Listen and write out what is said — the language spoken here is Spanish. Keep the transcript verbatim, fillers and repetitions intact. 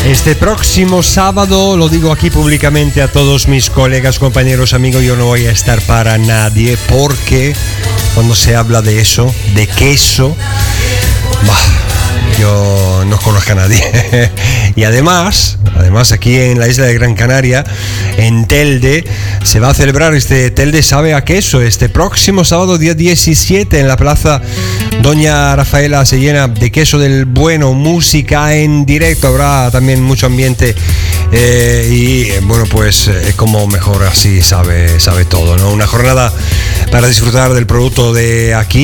Este próximo sábado, lo digo aquí públicamente a todos mis colegas, compañeros, amigos, yo no voy a estar para nadie, porque cuando se habla de eso, de queso, bah, yo no conozco a nadie. Y además, además aquí en la isla de Gran Canaria, en Telde, se va a celebrar este Telde Sabe a Queso este próximo sábado, día diecisiete, en la plaza Doña Rafaela. Se llena de queso del bueno, música en directo, habrá también mucho ambiente eh, y bueno, pues eh, como mejor así sabe, sabe todo, ¿no? Una jornada para disfrutar del producto de aquí.